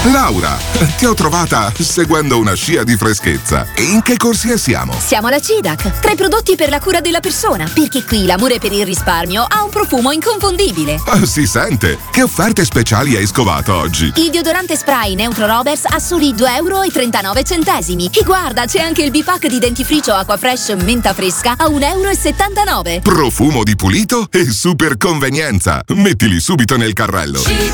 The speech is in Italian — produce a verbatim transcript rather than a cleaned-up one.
Laura, ti ho trovata seguendo una scia di freschezza. In che corsia siamo? Siamo alla CIDAC. Tre prodotti per la cura della persona. Perché qui l'amore per il risparmio ha un profumo inconfondibile. Ah, si sente. Che offerte speciali hai scovato oggi? Il deodorante spray Neutro Roberts a soli due euro e trentanove centesimi. E guarda, c'è anche il bipack di dentifricio Aqua Fresh menta fresca a un euro e settantanove. Profumo di pulito e super convenienza. Mettili subito nel carrello.